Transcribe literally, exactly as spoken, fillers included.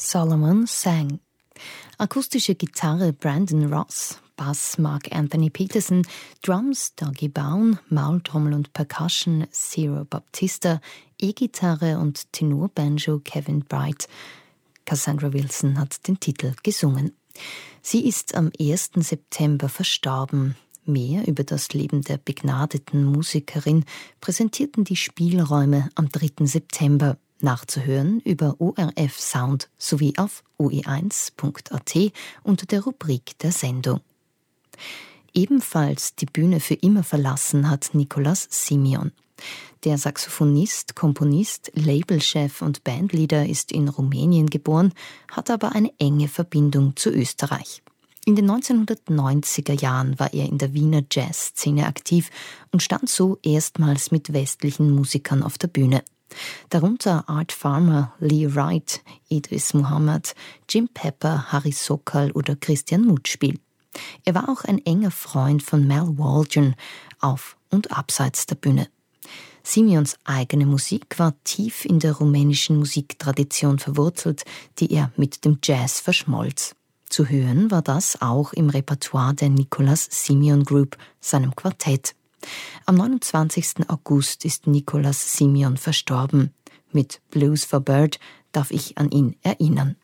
Solomon sang. Akustische Gitarre Brandon Ross, Bass Mark Anthony Peterson, Drums Dougie Bowne, Maultrommel und Percussion Ciro Baptista, E-Gitarre und Tenorbanjo Kevin Bright. Cassandra Wilson hat den Titel gesungen. Sie ist am ersten September verstorben. Mehr über das Leben der begnadeten Musikerin präsentierten die Spielräume am dritten September. Nachzuhören über O R F Sound sowie auf o e eins punkt a t unter der Rubrik der Sendung. Ebenfalls die Bühne für immer verlassen hat Nicolas Simeon. Der Saxophonist, Komponist, Labelchef und Bandleader ist in Rumänien geboren, hat aber eine enge Verbindung zu Österreich. In den neunzehnhundertneunziger Jahren war er in der Wiener Jazzszene aktiv und stand so erstmals mit westlichen Musikern auf der Bühne. Darunter Art Farmer, Lee Wright, Idris Muhammad, Jim Pepper, Harry Sokal oder Christian Mutspiel. Er war auch ein enger Freund von Mal Waldron auf und abseits der Bühne. Simeons eigene Musik war tief in der rumänischen Musiktradition verwurzelt, die er mit dem Jazz verschmolz. Zu hören war das auch im Repertoire der Nicolas Simeon Group, seinem Quartett. Am neunundzwanzigsten August ist Nicolas Simeon verstorben. Mit Blues for Bird darf ich an ihn erinnern.